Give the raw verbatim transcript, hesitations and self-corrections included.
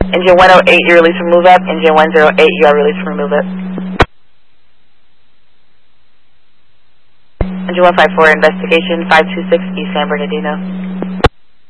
Engine one oh eight, you're released for move up. Engine one oh eight, you are released for move up. Engine one five four, investigation five two six East San Bernardino.